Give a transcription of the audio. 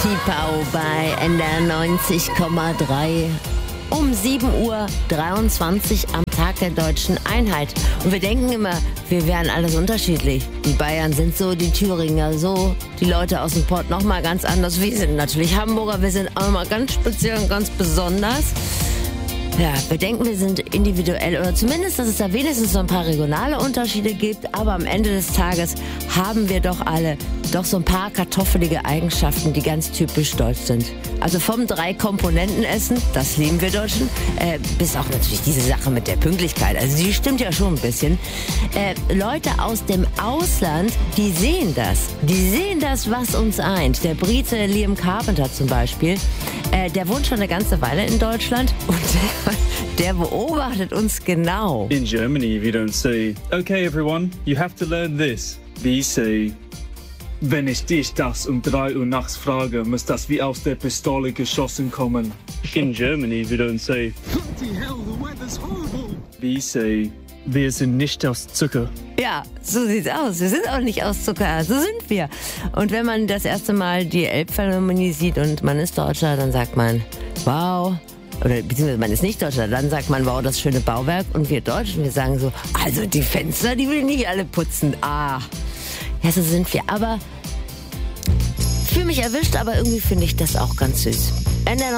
Zipau bei NDR 90,3 um 7:23 Uhr am Tag der Deutschen Einheit. Und wir denken immer, wir wären alles unterschiedlich. Die Bayern sind so, die Thüringer so, die Leute aus dem Pott nochmal ganz anders. Wir sind natürlich Hamburger, wir sind auch mal ganz speziell und ganz besonders. Ja, wir denken, wir sind individuell oder zumindest, dass es da wenigstens so ein paar regionale Unterschiede gibt. Aber am Ende des Tages haben wir doch alle so ein paar kartoffelige Eigenschaften, die ganz typisch deutsch sind. Also vom 3-Komponenten-Essen, das lieben wir Deutschen, bis auch natürlich diese Sache mit der Pünktlichkeit. Also die stimmt ja schon ein bisschen. Leute aus dem Ausland, die sehen das, was uns eint. Der Brite Liam Carpenter zum Beispiel, der wohnt schon eine ganze Weile in Deutschland und der beobachtet uns genau. In Germany, we don't say, okay everyone, you have to learn this. We say, wenn ich dich das um 3 Uhr nachts frage, muss das wie aus der Pistole geschossen kommen. In Germany, we don't say, bloody hell, the weather's horrible. We say, wir sind nicht aus Zucker. Ja, so sieht's aus. Wir sind auch nicht aus Zucker, so sind wir. Und wenn man das erste Mal die Elbphilharmonie sieht und man ist Deutscher, dann sagt man, wow. Oder beziehungsweise man ist nicht Deutscher, dann sagt man, wow, das schöne Bauwerk. Und wir Deutschen, wir sagen so, also die Fenster, die will ich nicht alle putzen. Ah, ja, so sind wir. Aber fühle mich erwischt, aber irgendwie finde ich das auch ganz süß.